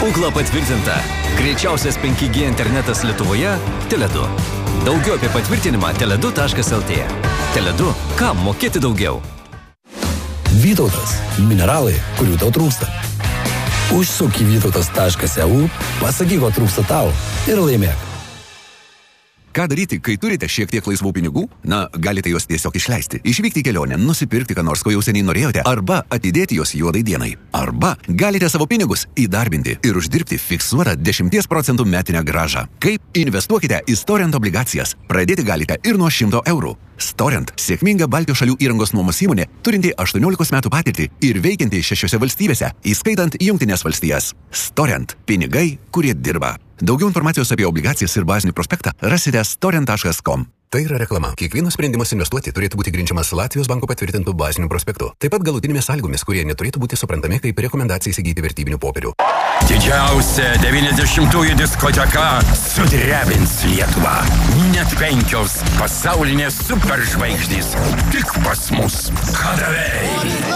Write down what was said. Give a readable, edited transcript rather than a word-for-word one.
Stebuklo patvirtinta. Greičiausias 5G internetas Lietuvoje – Tele2. Daugiau apie patvirtinimą tele2.lt. Tele2. Kam mokėti daugiau? Vytautas. Mineralai, kurių tau trūksta. Užsuk į vytautas.eu, pasakyk, ko trūksta tau ir laimėk. Ką daryti, kai turite šiek tiek laisvų pinigų? Na, galite juos tiesiog išleisti. Išvykti į kelionę, nusipirkti, ką nors, ko jau seniai norėjote, arba atidėti juos juodai dienai. Arba galite savo pinigus įdarbinti ir uždirbti fiksuotą 10% metinę grąžą. Kaip? Investuokite į Storent obligacijas. Pradėti galite ir nuo 100 eurų. Storent – sėkminga Baltijos šalių įrangos nuomos įmonė, turinti 18 metų patirtį ir veikianti 6 valstybėse, įskaitant Jungtines valstijas. Storent – pinigai, kurie dirba. Daugiau informacijos apie obligacijas ir bazinį prospektą rasite storent.com. Tai yra reklama. Kiekvienas sprendimas investuoti turėtų būti grindžiamas Latvijos banko patvirtintų bazinių prospektų. Taip pat galutinėmis sąlygomis, kurie neturėtų būti suprantami kaip rekomendacija įsigyti vertybinių popierių. Didžiausia 90-ųjų diskoteka sudrebins Lietuvą. Net 5 pasaulinės superžvaigždės tik pas mus. Kadavei.